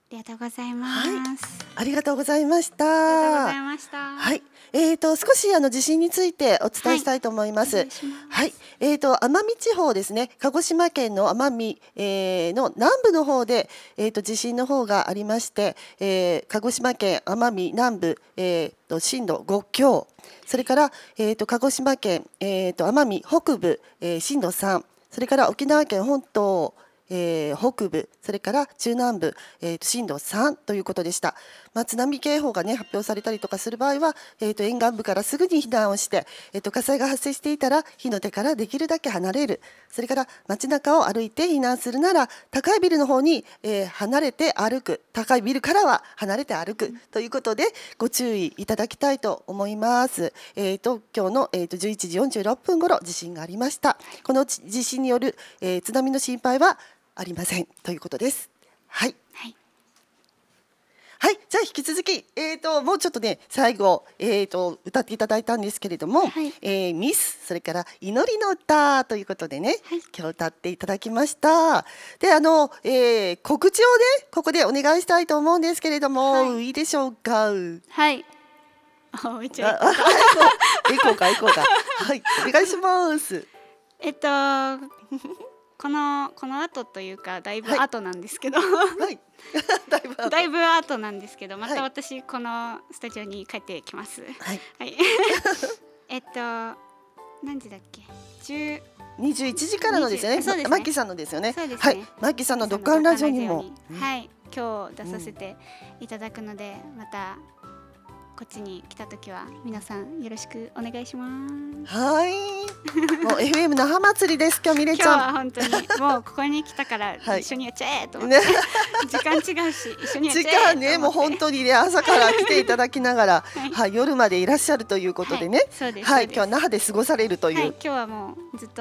りがとうございます。 ありがとうございました。 ありがとうございました。 はい、少し地震についてお伝えしたいと思います。はい、奄美地方ですね、鹿児島県の奄美、の南部の方で、地震の方がありまして、鹿児島県奄美南部、震度5強、それから、鹿児島県、奄美北部、震度3、それから沖縄県本島、北部、それから中南部、震度3ということでした。津波警報が、発表されたりとかする場合は、沿岸部からすぐに避難をして、火災が発生していたら火の手からできるだけ離れる、それから街中を歩いて避難するなら高いビルの方に、離れて歩く、高いビルからは離れて歩くということでご注意いただきたいと思います。今日の、11時46分ごろ地震がありました。この地震による、津波の心配はありませんということです。はい、はい、じゃあ引き続き、もうちょっと最後、歌っていただいたんですけれども、ミス、それから祈りの歌ということで今日歌っていただきました。で、告知をここでお願いしたいと思うんですけれども、いいでしょうか。 はい。一応行こうか。はい、お願いします。 この後というかだいぶ後なんですけど、だいぶ後なんですけど、また私このスタジオに帰ってきます。何時だっけ ？21時からのですよね。マッキーさんのですよね。はい、マッキーさんのドッカンラジオにも、 今日出させていただくので、またこっちに来た時は皆さんよろしくお願いします。 はい、もう FM 那覇祭りです。今日ミレちゃん。 今日は本当にもうここに来たから一緒にやっちゃえと思って、時間違うし一緒にやっちゃえと思って。 時間ね、もう本当に朝から来ていただきながら、夜までいらっしゃるということでね。はい、今日は那覇で過ごされるという。 今日はもうずっと